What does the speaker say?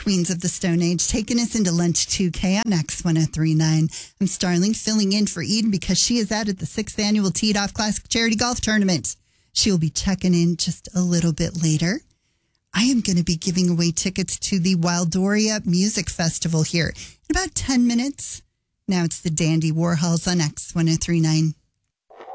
Queens of the Stone Age, taking us into Lunch 2K on X1039. I'm Starling, filling in for Eden because she is out at the 6th Annual Teed Off Classic Charity Golf Tournament. She'll be checking in just a little bit later. I am going to be giving away tickets to the Wildoria Music Festival here in about 10 minutes. Now it's the Dandy Warhols on X1039.